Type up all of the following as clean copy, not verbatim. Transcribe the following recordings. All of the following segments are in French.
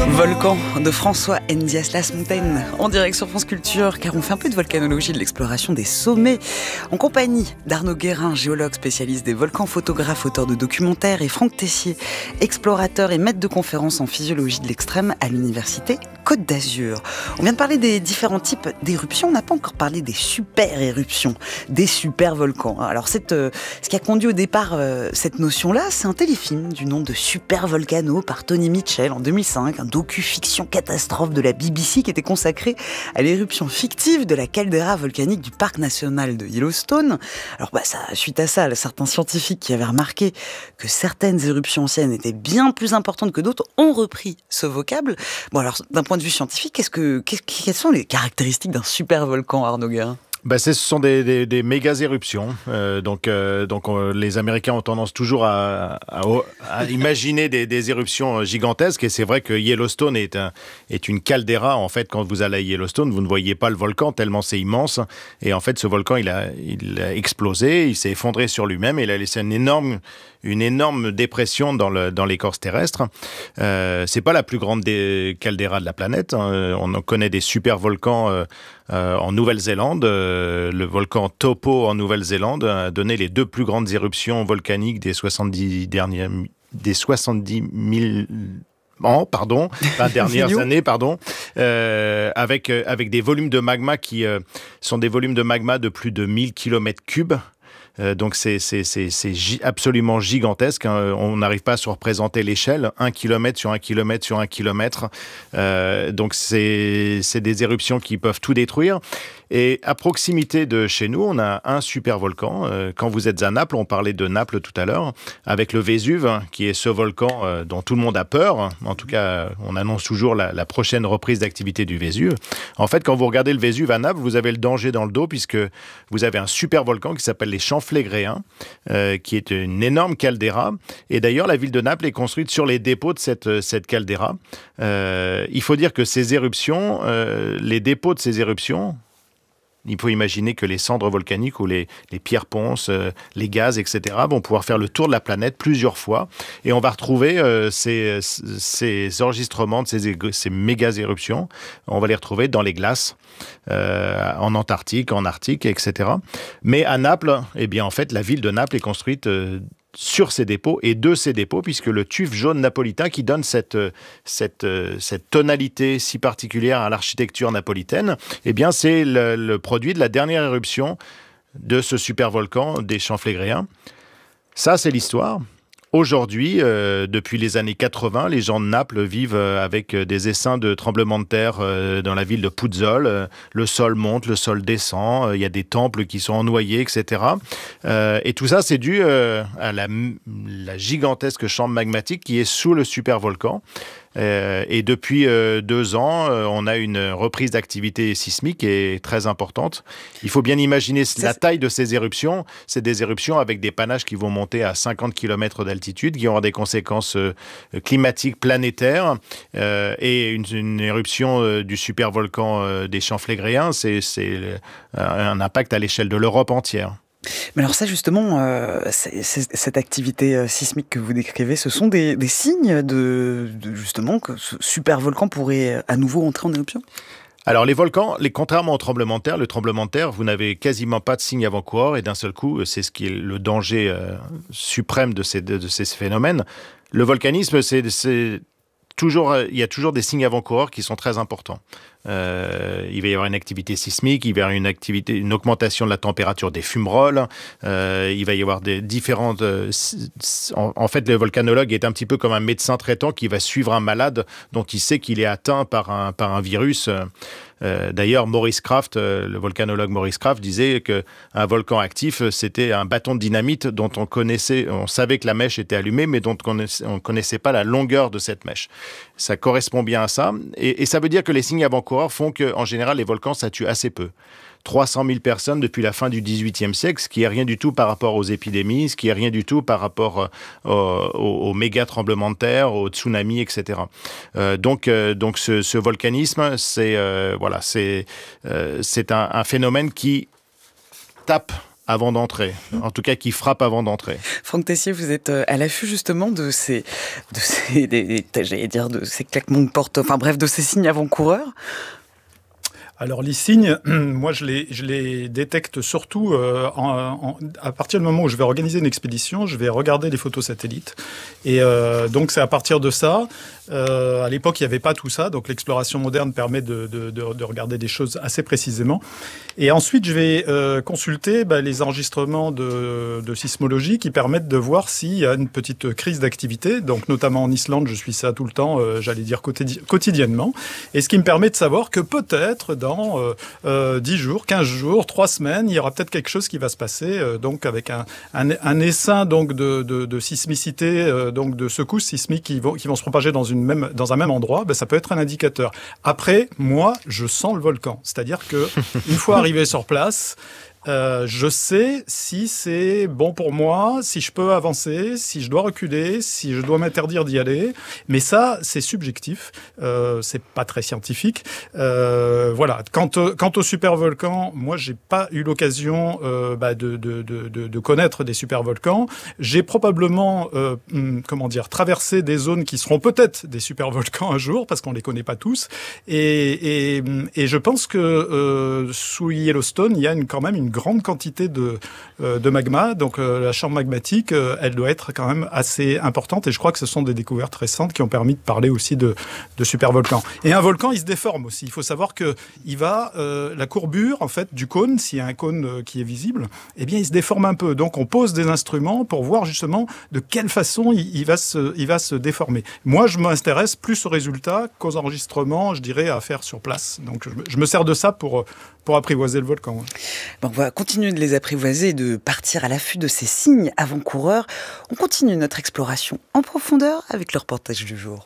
Volcan de François Endias Lasmontagne en direct sur France Culture, car on fait un peu de volcanologie, de l'exploration des sommets en compagnie d'Arnaud Guérin, géologue spécialiste des volcans, photographe, auteur de documentaires, et Franck Tessier, explorateur et maître de conférences en physiologie de l'extrême à l'université Côte d'Azur. On vient de parler des différents types d'éruptions, on n'a pas encore parlé des super éruptions, des super volcans. Alors ce qui a conduit au départ cette notion-là, c'est un téléfilm du nom de Super Volcano par Tony Mitchell en 2005, un docu-fiction catastrophe de la BBC qui était consacré à l'éruption fictive de la caldeira volcanique du parc national de Yellowstone. Alors suite à ça, certains scientifiques qui avaient remarqué que certaines éruptions anciennes étaient bien plus importantes que d'autres ont repris ce vocable. Bon alors, d'un point de vue scientifique, quelles sont les caractéristiques d'un super volcan, Arnaud Guérin ? Ce sont des méga éruptions. Les Américains ont tendance toujours à imaginer des éruptions gigantesques. Et c'est vrai que Yellowstone est une caldeira. En fait, quand vous allez à Yellowstone, vous ne voyez pas le volcan tellement c'est immense. Et en fait, ce volcan, il a explosé, il s'est effondré sur lui-même et il a laissé une énorme dépression dans l'écorce terrestre. C'est pas la plus grande des calderas de la planète. On en connaît des super volcans en Nouvelle-Zélande. Le volcan Taupo en Nouvelle-Zélande a donné les deux plus grandes éruptions volcaniques des 70 dernières années, avec des volumes de magma qui sont des volumes de magma de plus de 1000 km3. Donc c'est absolument gigantesque. On n'arrive pas à se représenter l'échelle. 1 kilomètre sur 1 kilomètre sur 1 kilomètre. Donc c'est des éruptions qui peuvent tout détruire. Et à proximité de chez nous, on a un super volcan. Quand vous êtes à Naples, on parlait de Naples tout à l'heure, avec le Vésuve, qui est ce volcan dont tout le monde a peur. En tout cas, on annonce toujours la prochaine reprise d'activité du Vésuve. En fait, quand vous regardez le Vésuve à Naples, vous avez le danger dans le dos, puisque vous avez un super volcan qui s'appelle les Champflégréens, qui est une énorme caldeira. Et d'ailleurs, la ville de Naples est construite sur les dépôts de cette caldeira. Il faut dire que ces éruptions, les dépôts de ces éruptions, il faut imaginer que les cendres volcaniques ou les pierres ponces, les gaz, etc. vont pouvoir faire le tour de la planète plusieurs fois. Et on va retrouver ces enregistrements de ces méga éruptions. On va les retrouver dans les glaces, en Antarctique, en Arctique, etc. Mais à Naples, en fait, la ville de Naples est construite sur ces dépôts et de ces dépôts, puisque le tuf jaune napolitain qui donne cette tonalité si particulière à l'architecture napolitaine, c'est le produit de la dernière éruption de ce supervolcan des Champflégréens. Ça, c'est l'histoire. Aujourd'hui, depuis les années 80, les gens de Naples vivent avec des essaims de tremblements de terre dans la ville de Puzzol. Le sol monte, le sol descend, il y a des temples qui sont ennoyés, etc. Et tout ça, c'est dû à la gigantesque chambre magmatique qui est sous le supervolcan. Et depuis 2 ans, on a une reprise d'activité sismique qui est très importante. Il faut bien imaginer la taille de ces éruptions. C'est des éruptions avec des panaches qui vont monter à 50 km d'altitude, qui auront des conséquences climatiques planétaires. Et une éruption du supervolcan des Champflégréens, c'est un impact à l'échelle de l'Europe entière. Mais alors ça justement, cette activité sismique que vous décrivez, ce sont des signes de justement que ce super volcan pourrait à nouveau entrer en éruption ? Alors les volcans, contrairement au tremblement de terre, le tremblement de terre, vous n'avez quasiment pas de signes avant-coureurs et d'un seul coup, c'est ce qui est le danger suprême de ces phénomènes. Le volcanisme, il y a toujours des signes avant-coureurs qui sont très importants. Il va y avoir une activité sismique, il va y avoir une augmentation de la température des fumerolles, il va y avoir des différentes... En fait, le volcanologue est un petit peu comme un médecin traitant qui va suivre un malade dont il sait qu'il est atteint par un virus. D'ailleurs, Maurice Kraft, le volcanologue Maurice Kraft, disait qu'un volcan actif, c'était un bâton de dynamite dont on savait que la mèche était allumée, mais dont on ne connaissait pas la longueur de cette mèche. Ça correspond bien à ça. Et ça veut dire que les signes avant-coureurs font qu'en général, les volcans, ça tue assez peu. 300 000 personnes depuis la fin du XVIIIe siècle, ce qui est rien du tout par rapport aux épidémies, ce qui est rien du tout par rapport aux méga tremblements de terre, aux tsunamis, etc. Donc ce volcanisme, c'est un phénomène qui tape avant d'entrer. En tout cas, qui frappe avant d'entrer. Franck Tessier, vous êtes à l'affût justement de ces claquements de porte, enfin bref, de ces signes avant-coureurs. Alors les signes, moi je les détecte surtout à partir du moment où je vais organiser une expédition, je vais regarder les photos satellites. Et donc c'est à partir de ça. À l'époque, il n'y avait pas tout ça, donc l'exploration moderne permet de regarder des choses assez précisément. Et ensuite, je vais consulter les enregistrements de sismologie qui permettent de voir s'il y a une petite crise d'activité. Donc notamment en Islande, je suis ça tout le temps, j'allais dire quotidiennement. Et ce qui me permet de savoir que peut-être dans 10 jours, 15 jours, 3 semaines, il y aura peut-être quelque chose qui va se passer, donc avec un essaim donc de sismicité, donc de secousses sismiques qui vont se propager dans un même endroit. Ça peut être un indicateur. Après, moi, je sens le volcan. C'est-à-dire que une fois arrivé sur place, je sais si c'est bon pour moi, si je peux avancer, si je dois reculer, si je dois m'interdire d'y aller. Mais ça, c'est subjectif. C'est pas très scientifique. Voilà. Quant au supervolcan, moi, j'ai pas eu l'occasion de connaître des supervolcans. J'ai probablement, traversé des zones qui seront peut-être des supervolcans un jour, parce qu'on les connaît pas tous. Et je pense que sous Yellowstone, il y a quand même une grande quantité de magma, donc la chambre magmatique, elle doit être quand même assez importante, et je crois que ce sont des découvertes récentes qui ont permis de parler aussi de supervolcans. Et un volcan, il se déforme aussi. Il faut savoir que la courbure en fait du cône, s'il y a un cône qui est visible, eh bien il se déforme un peu. Donc on pose des instruments pour voir justement de quelle façon il va se déformer. Moi, je m'intéresse plus aux résultats qu'aux enregistrements, je dirais, à faire sur place. Donc je me sers de ça pour apprivoiser le volcan. Ouais. Bon, on va continuer de les apprivoiser et de partir à l'affût de ces signes avant-coureurs. On continue notre exploration en profondeur avec le reportage du jour.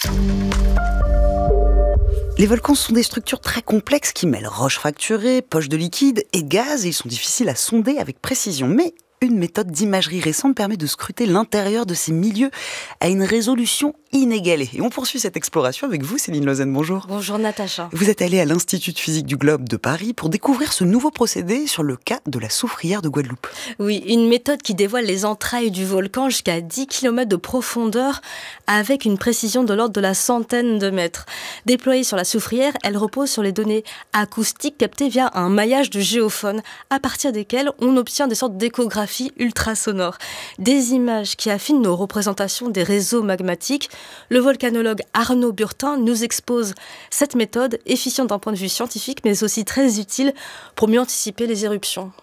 Les volcans sont des structures très complexes qui mêlent roches fracturées, poches de liquide et gaz, et ils sont difficiles à sonder avec précision. Mais une méthode d'imagerie récente permet de scruter l'intérieur de ces milieux à une résolution inégalée. Et on poursuit cette exploration avec vous, Céline Lausanne. Bonjour. Bonjour Natacha. Vous êtes allée à l'Institut de physique du globe de Paris pour découvrir ce nouveau procédé sur le cas de la soufrière de Guadeloupe. Oui, une méthode qui dévoile les entrailles du volcan jusqu'à 10 km de profondeur avec une précision de l'ordre de la centaine de mètres. Déployée sur la soufrière, elle repose sur les données acoustiques captées via un maillage de géophones à partir desquelles on obtient des sortes d'échographies ultrasonores. Des images qui affinent nos représentations des réseaux magmatiques. Le volcanologue Arnaud Burtin nous expose cette méthode, efficiente d'un point de vue scientifique, mais aussi très utile pour mieux anticiper les éruptions.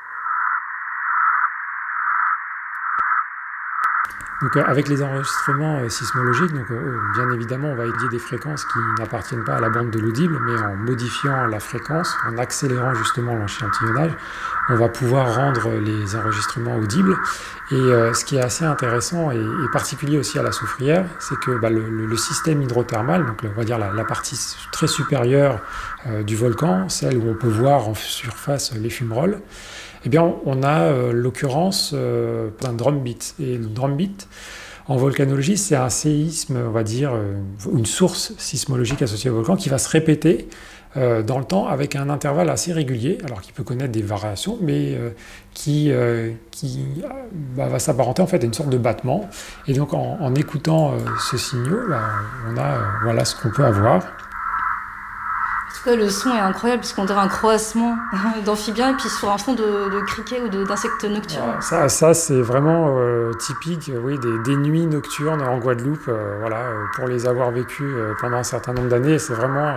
Donc, avec les enregistrements sismologiques, bien évidemment, on va étudier des fréquences qui n'appartiennent pas à la bande de l'audible, mais en modifiant la fréquence, en accélérant justement l'échantillonnage, on va pouvoir rendre les enregistrements audibles. Et ce qui est assez intéressant et particulier aussi à la soufrière, c'est que le système hydrothermal, donc on va dire la partie très supérieure du volcan, celle où on peut voir en surface les fumerolles, eh bien, on a l'occurrence d'un drumbeat. Et le drumbeat, en volcanologie, c'est un séisme, on va dire, une source sismologique associée au volcan qui va se répéter dans le temps avec un intervalle assez régulier, alors qui peut connaître des variations, mais qui va s'apparenter en fait à une sorte de battement. Et donc, en écoutant ce signal, on a voilà ce qu'on peut avoir. En tout cas, le son est incroyable, puisqu'on dirait un croassement d'amphibiens et puis sur un fond de criquets ou d'insectes nocturnes. Ça c'est vraiment typique des nuits nocturnes en Guadeloupe. Pour les avoir vécues pendant un certain nombre d'années, c'est vraiment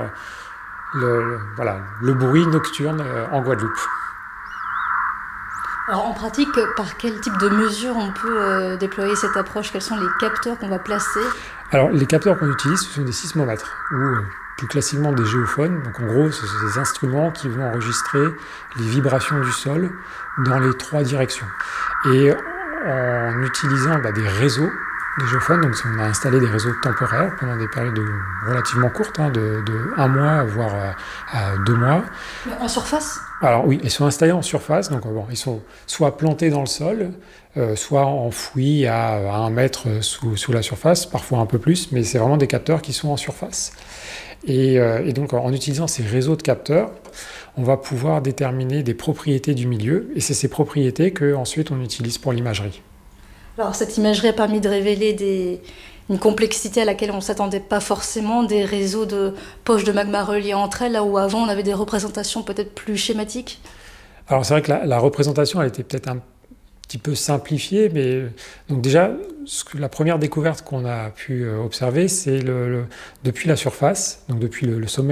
le bruit nocturne en Guadeloupe. Alors en pratique, par quel type de mesures on peut déployer cette approche ? Quels sont les capteurs qu'on va placer ? Alors les capteurs qu'on utilise, ce sont des sismomètres ou plus classiquement des géophones. Donc en gros, ce sont des instruments qui vont enregistrer les vibrations du sol dans les 3 directions. Et en utilisant des réseaux de géophones, donc on a installé des réseaux temporaires pendant des périodes relativement courtes, de 1 mois voire à 2 mois. Mais en surface ? Alors oui, ils sont installés en surface, donc ils sont soit plantés dans le sol, soit enfouis à 1 mètre sous la surface, parfois un peu plus, mais c'est vraiment des capteurs qui sont en surface. Et donc, en utilisant ces réseaux de capteurs, on va pouvoir déterminer des propriétés du milieu, et c'est ces propriétés qu'ensuite on utilise pour l'imagerie. Alors, cette imagerie a permis de révéler une complexité à laquelle on ne s'attendait pas forcément, des réseaux de poches de magma reliées entre elles, là où avant on avait des représentations peut-être plus schématiques. Alors, c'est vrai que la représentation, elle était peut-être un petit peu simplifiée, mais donc déjà, la première découverte qu'on a pu observer, c'est depuis la surface, donc depuis le sommet